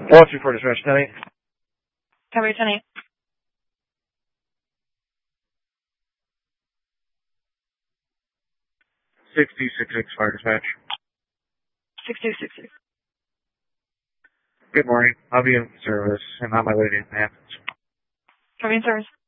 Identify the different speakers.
Speaker 1: What's your dispatch, 10-8?
Speaker 2: Copy 10-8.
Speaker 1: Fire dispatch.
Speaker 2: 6266.
Speaker 1: Good morning. I'll be in service and on my way to Athens.
Speaker 2: Copy in service.